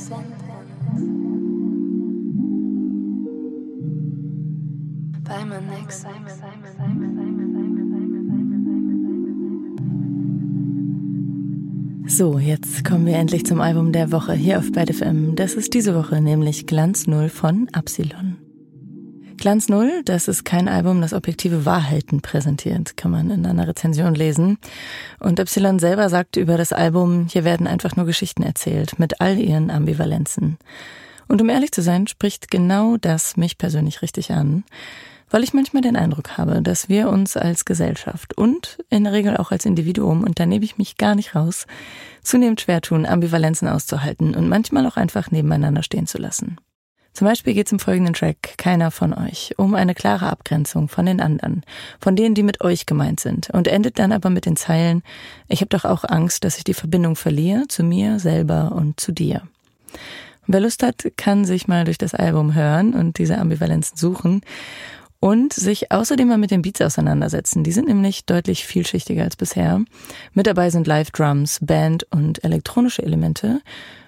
So, jetzt kommen wir endlich zum Album der Woche hier auf Byte FM. Das ist diese Woche nämlich Glanz Null von Absilon. Glanz Null, das ist kein Album, das objektive Wahrheiten präsentiert, kann man in einer Rezension lesen. Und Absilon selber sagt über das Album, hier werden einfach nur Geschichten erzählt, mit all ihren Ambivalenzen. Und um ehrlich zu sein, spricht genau das mich persönlich richtig an, weil ich manchmal den Eindruck habe, dass wir uns als Gesellschaft und in der Regel auch als Individuum, und da nehme ich mich gar nicht raus, zunehmend schwer tun, Ambivalenzen auszuhalten und manchmal auch einfach nebeneinander stehen zu lassen. Zum Beispiel geht es im folgenden Track "Keiner von euch" um eine klare Abgrenzung von den anderen, von denen, die mit euch gemeint sind, und endet dann aber mit den Zeilen: Ich habe doch auch Angst, dass ich die Verbindung verliere zu mir selber und zu dir. Wer Lust hat, kann sich mal durch das Album hören und diese Ambivalenzen suchen und sich außerdem mal mit den Beats auseinandersetzen. Die sind nämlich deutlich vielschichtiger als bisher. Mit dabei sind Live-Drums, Band und elektronische Elemente.